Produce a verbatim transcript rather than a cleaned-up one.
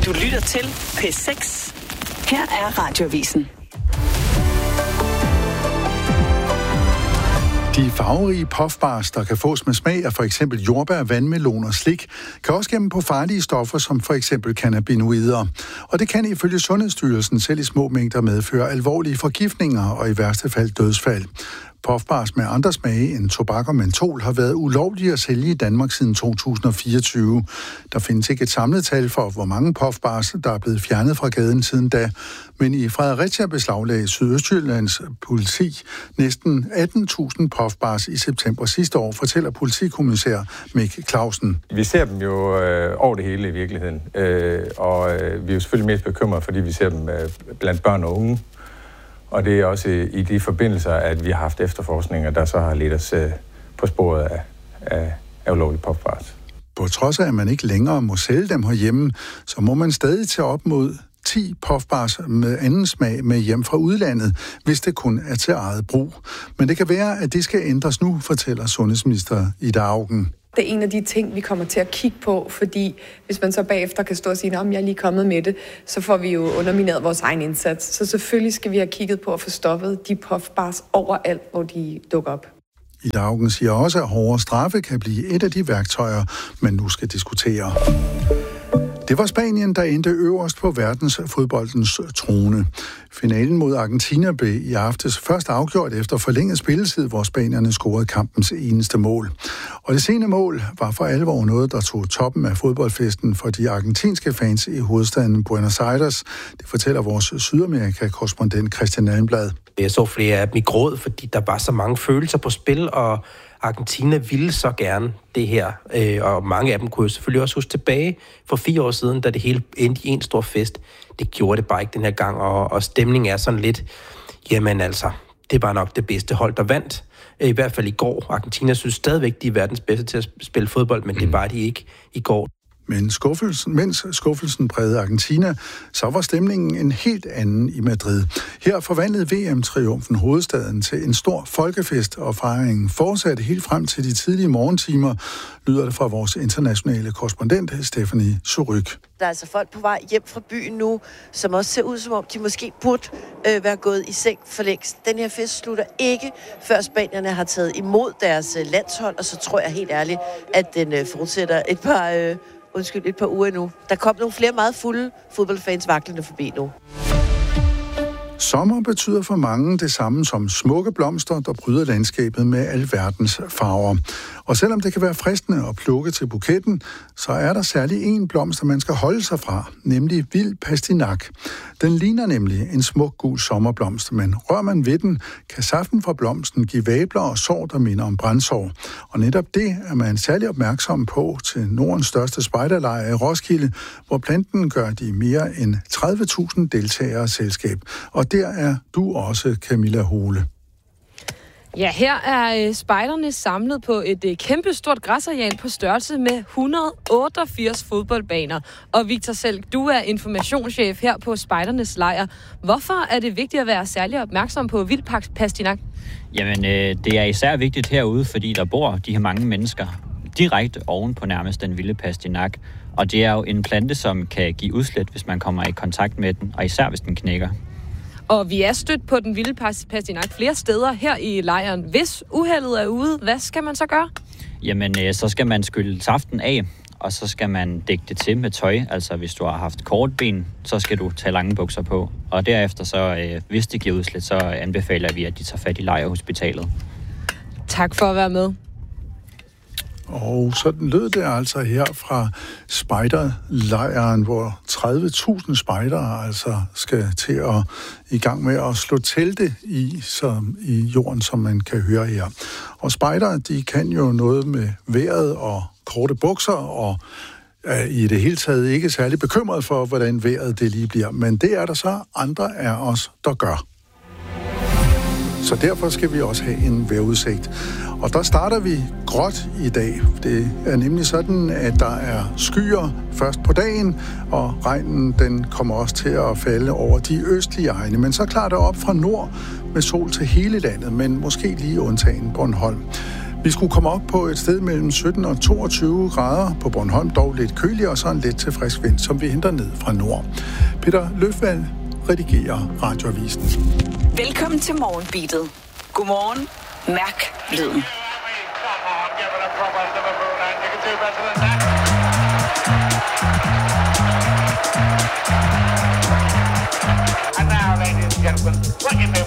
Du lytter til P seks. Her er Radioavisen. De farverige puffbars, der kan fås med smag af for eksempel jordbær, vandmelon og slik, kan også gemme på farlige stoffer som for eksempel cannabinoider. Og det kan ifølge Sundhedsstyrelsen selv i små mængder medføre alvorlige forgiftninger og i værste fald dødsfald. Puffbars med andre smage end tobak og mentol har været ulovlige at sælge i Danmark siden to tusind og fireogtyve. Der findes ikke et samlet tal for, hvor mange puffbars, der er blevet fjernet fra gaden siden da. Men i Fredericia beslaglagde Sydøstjyllands politi næsten atten tusind puffbars i september sidste år, fortæller politikommissær Mik Clausen. Vi ser dem jo øh, over det hele i virkeligheden, øh, og øh, vi er jo selvfølgelig mest bekymrede, fordi vi ser dem øh, blandt børn og unge. Og det er også i de forbindelser, at vi har haft efterforskninger, der så har ledt os på sporet af, af, af ulovlige puffbars. På trods af, at man ikke længere må sælge dem herhjemme, så må man stadig tage op mod ti puffbars med anden smag med hjem fra udlandet, hvis det kun er til eget brug. Men det kan være, at det skal ændres nu, fortæller sundhedsminister Ida Auken. Det er en af de ting, vi kommer til at kigge på, fordi hvis man så bagefter kan stå og sige, at jeg er lige kommet med det, så får vi jo undermineret vores egen indsats. Så selvfølgelig skal vi have kigget på at få stoppet de puffbars overalt, hvor de dukker op. Ida Auken siger også, at hårdere straffe kan blive et af de værktøjer, man nu skal diskutere. Det var Spanien, der endte øverst på verdens fodboldens trone. Finalen mod Argentina blev i aftes først afgjort efter forlænget spilletid, hvor spanierne scorede kampens eneste mål. Og det sene mål var for alvor noget, der tog toppen af fodboldfesten for de argentinske fans i hovedstaden Buenos Aires. Det fortæller vores Sydamerika-korrespondent Christian Almblad. Jeg så flere af dem i gråd, fordi der var så mange følelser på spil, og Argentina ville så gerne det her, og mange af dem kunne jo selvfølgelig også huske tilbage for fire år siden, da det hele endte i en stor fest. Det gjorde det bare ikke den her gang, og, og stemningen er sådan lidt, jamen altså, det var nok det bedste hold, der vandt. I hvert fald i går. Argentina synes stadigvæk, de er verdens bedste til at spille fodbold, men det var de ikke i går. Men skuffelsen, mens skuffelsen prægede Argentina, så var stemningen en helt anden i Madrid. Her forvandlede V M-triumfen hovedstaden til en stor folkefest, og fejringen fortsatte helt frem til de tidlige morgentimer, lyder det fra vores internationale korrespondent Stephanie Suryk. Der er altså folk på vej hjem fra byen nu, som også ser ud som om, de måske burde øh, være gået i seng for længst. Den her fest slutter ikke, før spanierne har taget imod deres øh, landshold, og så tror jeg helt ærligt, at den øh, fortsætter et par... Øh, Undskyld, et par uger nu. Der kom nogle flere meget fulde fodboldfans vaklende forbi nu. Sommer betyder for mange det samme som smukke blomster, der bryder landskabet med alverdens farver. Og selvom det kan være fristende at plukke til buketten, så er der særlig en blomst, der man skal holde sig fra, nemlig vild pastinak. Den ligner nemlig en smuk gul sommerblomst, men rører man ved den, kan saften fra blomsten give vabler og sår, der minder om brændsår. Og netop det er man særlig opmærksom på til Nordens største spejderlejr i Roskilde, hvor planten gør de mere end tredive tusind deltagere selskab. Og der er du også, Camilla Hole. Ja, her er spejderne samlet på et kæmpestort græsareal på størrelse med et hundrede og otteogfirs fodboldbaner. Og Victor Selk, du er informationschef her på spejdernes lejr. Hvorfor er det vigtigt at være særlig opmærksom på vild pastinak? Jamen, øh, det er især vigtigt herude, fordi der bor de her mange mennesker direkte oven på nærmest den vilde pastinak. Og det er jo en plante, som kan give udslæt, hvis man kommer i kontakt med den, og især hvis den knækker. Og vi er stødt på den vilde pastinak flere steder her i lejren. Hvis uheldet er ude, hvad skal man så gøre? Jamen, øh, så skal man skylle saften af, og så skal man dække det til med tøj. Altså, hvis du har haft kort ben, så skal du tage lange bukser på. Og derefter, så, øh, hvis det giver udslæt, så anbefaler vi, at de tager fat i lejrhospitalet. Tak for at være med. Og sådan lød det altså her fra spejderlejren, hvor tredive tusind spejdere altså skal til at i gang med at slå telte i, som, i jorden, som man kan høre her. Og spejdere, de kan jo noget med vejret og korte bukser, og er i det hele taget ikke særlig bekymret for, hvordan vejret det lige bliver. Men det er der så andre af os, der gør. Så derfor skal vi også have en vejrudsigt. Og der starter vi gråt i dag. Det er nemlig sådan, at der er skyer først på dagen, og regnen den kommer også til at falde over de østlige egne. Men så klarer det op fra nord med sol til hele landet, men måske lige undtagen Bornholm. Vi skulle komme op på et sted mellem sytten og toogtyve grader på Bornholm, dog lidt køligere og så en let til frisk vind, som vi henter ned fra nord. Peter Løfvald redigerer Radioavisen. Velkommen til Morgenbeatet. Godmorgen. Mærk lyden. And now, ladies and gentlemen, what you